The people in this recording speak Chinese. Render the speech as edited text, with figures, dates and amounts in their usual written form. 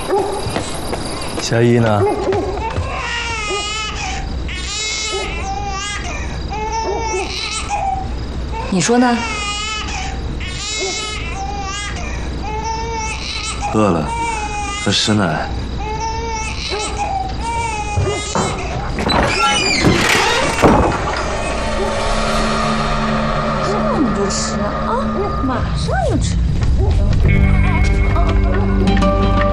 小一呢？ 你说呢？ 饿了，喝吃奶。 不吃啊，马上就吃。